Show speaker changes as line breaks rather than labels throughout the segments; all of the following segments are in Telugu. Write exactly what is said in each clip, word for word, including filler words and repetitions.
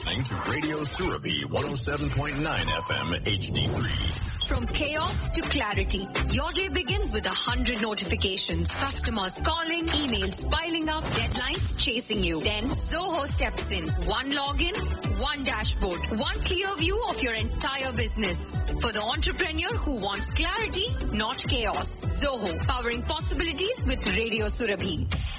listening to Radio Surabhi one oh seven point nine F M H D three.
From chaos to clarity, your day begins with a hundred notifications. Customers calling, emails piling up, deadlines chasing you. Then Zoho steps in. One login, one dashboard, one clear view of your entire business. For the entrepreneur who wants clarity, not chaos. Zoho, powering possibilities with Radio Surabhi.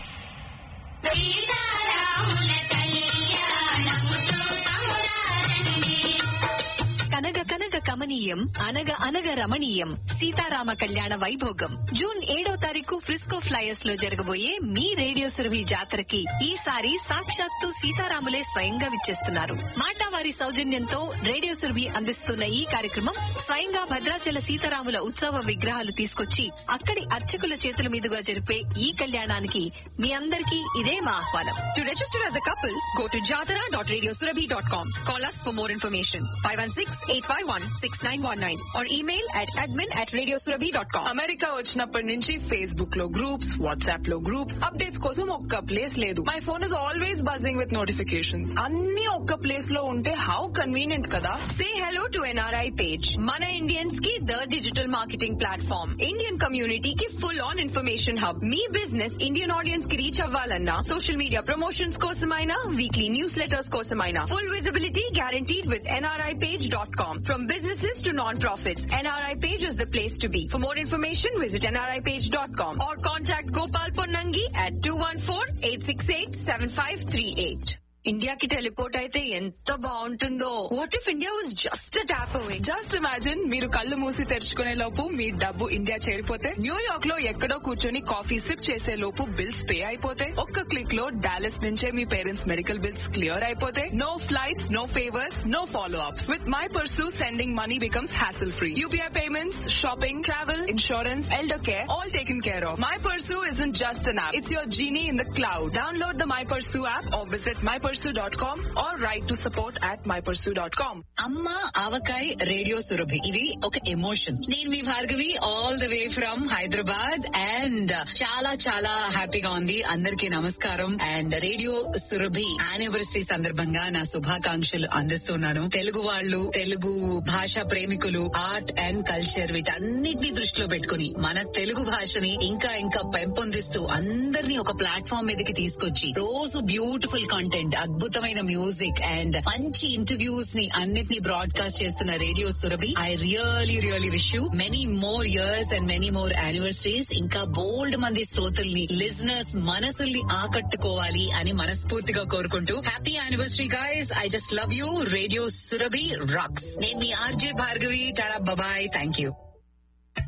కనగ కనగ కమనీయం అనగ అనగ రమణీయం సీతారామ కళ్యాణ వైభోగం జూన్ ఏడో తారీఖు ఫ్రిస్కో ఫ్లైయర్స్ లో జరగబోయే మీ రేడియో సురభి జాతరకి ఈసారి సాక్షాత్తు సీతారాములే స్వయంగా విచ్చేస్తున్నారు. మాటావారి సౌజన్యంతో రేడియో సురభి అందిస్తున్న ఈ కార్యక్రమం స్వయంగా భద్రాచల సీతారాముల ఉత్సవ విగ్రహాలు తీసుకొచ్చి అక్కడి అర్చకుల చేతుల మీదుగా జరిపే ఈ కళ్యాణానికి మీ అందరికీ ఇదే మా ఆహ్వానం. To register as a couple, go to jatara dot radio surabhi dot com. Call us for more information. five one six, eight five one, six nine one nine or email at admin at radio surabhi dot com.
America వచ్చినప్పటి నుంచి ఫేస్బుక్ లో గ్రూప్స్, వాట్సాప్ లో గ్రూప్స్, అప్డేట్స్ కోసం ఒక్క ప్లేస్ లేదు. My phone is always buzzing with notifications. అన్ని ఒక్క ప్లేస్ లో ఉంటే హౌ కన్వీనియంట్ కదా.
Say hello to N R I page. Mana Indians की the digital marketing platform. Indian community की full on information hub. Me business Indian audience की reach అవ్వాలన్నా, social media promotions కోసమైనా, weekly newsletters కోసమైనా, full visibility guaranteed with N R I page dot com. From businesses to non-profits, N R I page is the place to be. For more information, visit N R I page dot com or contact Gopal Ponnangi at two one four, eight six eight, seven five three eight. ఇండియాకి టెలిపోర్ట్ అయితే ఎంత బాగుంటుందో. What if India was just tap away.
Just imagine, మీరు కళ్ళు మూసి తెరుచుకునే లోపు మీ డబ్బు ఇండియా చేరిపోతే, న్యూయార్క్ లో ఎక్కడో కూర్చొని కాఫీ సిప్ చేసే లోపు బిల్స్ పే అయిపోతే, ఒక్క క్లిక్ లో డాలస్ నుంచే మీ పేరెంట్స్ మెడికల్ బిల్స్ క్లియర్ అయిపోతే, no flights, no favours, no follow ups. With my pursue sending money becomes hassle free. UPI payments, shopping, travel, insurance, elder care, all taken care of. My pursue isn't just an app. It's your genie in the cloud. Download the My Pursue app or visit my pursue dot com or write to support at my pursue dot com.
అమ్మ ఆవకాయ్ రేడియో సురభి, ఇది ఒక ఎమోషన్. నేను మీ Bhargavi, all the way from Hyderabad. And చాలా చాలా హ్యాపీగా ఉంది. అందరికీ నమస్కారం. అండ్ రేడియో సురభి యానివర్సరీ సందర్భంగా నా శుభాకాంక్షలు అందిస్తున్నాను. తెలుగు వాళ్ళు, తెలుగు భాష ప్రేమికులు, ఆర్ట్ అండ్ కల్చర్ వీటన్నిటిని దృష్టిలో పెట్టుకుని మన తెలుగు భాషని ఇంకా ఇంకా పెంపొందిస్తూ అందరినీ ఒక ప్లాట్ఫామ్ మీదకి తీసుకొచ్చి రోజు బ్యూటిఫుల్ కంటెంట్, అద్భుతమైన మ్యూజిక్ అండ్ మంచి ఇంటర్వ్యూస్ ని అన్నిటినీ బ్రాడ్కాస్ట్ చేస్తున్న radio Surabhi. I really really wish you many more years and many more anniversaries. ఇంకా బోల్డ్ మంది శ్రోతల్ని, లిజనర్స్ మనసుల్ని ఆకట్టుకోవాలి అని మనస్ఫూర్తిగా కోరుకుంటూ, happy anniversary guys. I just love you. Radio Surabhi racks. నేను మీ RJ Bhargavi. Tada, bye, thank you.